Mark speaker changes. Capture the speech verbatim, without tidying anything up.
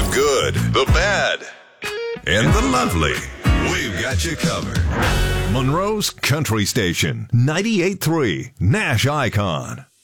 Speaker 1: good, the bad, and the lovely. We've got you covered. Monroe's Country Station, ninety-eight point three, Nash Icon.